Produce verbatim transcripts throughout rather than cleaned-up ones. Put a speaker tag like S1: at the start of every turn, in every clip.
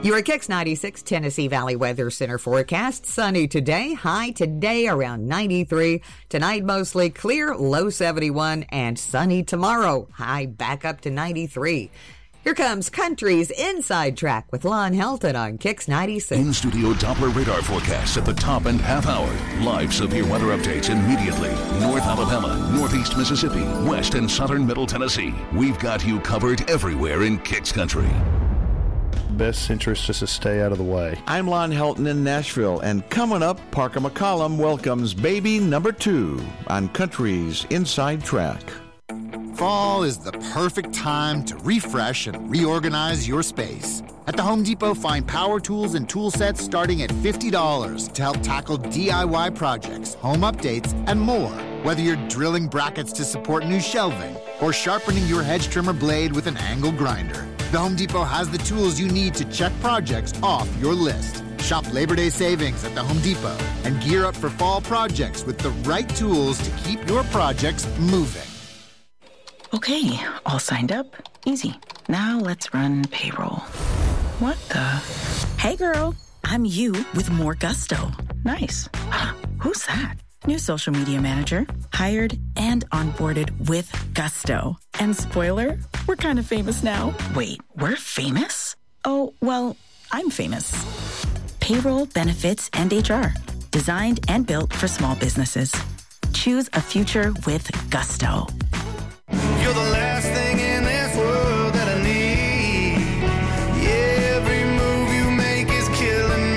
S1: Your Kicks ninety-six Tennessee Valley Weather Center forecast. Sunny today. High today around ninety-three. Tonight mostly clear, low seventy-one. And sunny tomorrow. High back up to ninety-three. Here comes Country's Inside Track with Lon Helton on Kicks ninety-six.
S2: In-studio Doppler radar forecasts at the top and half hour. Live severe weather updates immediately. North Alabama, Northeast Mississippi, West and Southern Middle Tennessee. We've got you covered everywhere in Kicks Country.
S3: Best interest just to stay out of the way.
S4: I'm Lon Helton in Nashville, and coming up, Parker McCollum welcomes baby number two on Country's Inside Track.
S5: Fall is the perfect time to refresh and reorganize your space. At the Home Depot, find power tools and tool sets starting at fifty dollars to help tackle D I Y projects, home updates, and more. Whether you're drilling brackets to support new shelving or sharpening your hedge trimmer blade with an angle grinder, the Home Depot has the tools you need to check projects off your list. Shop Labor Day savings at the Home Depot and gear up for fall projects with the right tools to keep your projects moving.
S6: Okay, all signed up. Easy. Now let's run payroll. What the?
S7: Hey girl, I'm you with more gusto.
S6: Nice. Who's that?
S7: New social media manager, hired and onboarded with gusto. And spoiler, we're kind of famous now.
S6: Wait, we're famous?
S7: Oh, well, I'm famous. Payroll, benefits, and H R. Designed and built for small businesses. Choose a future with gusto.
S8: You're the last thing in this world that I need. Every move you make is killing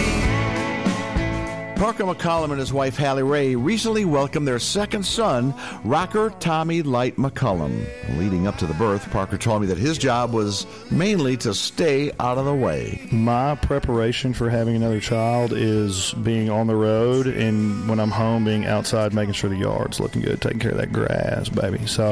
S8: me.
S4: Parker McCollum and his wife Hallie Ray recently welcomed their second son, rocker Tommy Light McCollum. Leading up to the birth, Parker told me that his job was mainly to stay out of the way.
S3: My preparation for having another child is being on the road, and when I'm home, being outside, making sure the yard's looking good, taking care of that grass, baby. So